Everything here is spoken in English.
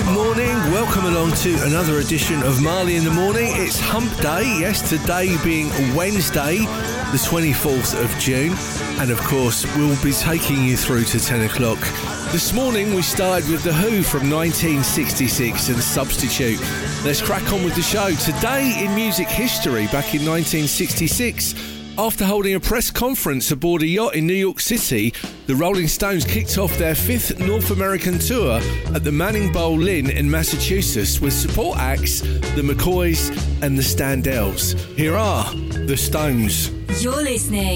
morning, welcome along to another edition of Marley in the Morning. It's Hump Day, yes, today being Wednesday, the 24th of June, and of course we'll be taking you through to 10 o'clock. This morning we started with The Who from 1966 and Substitute. Let's crack on with the show. Today in music history, back in 1966, after holding a press conference aboard a yacht in New York City, the Rolling Stones kicked off their 5th North American tour at the Manning Bowl Inn in Massachusetts with support acts the McCoys and the Standells. Here are the Stones. You're listening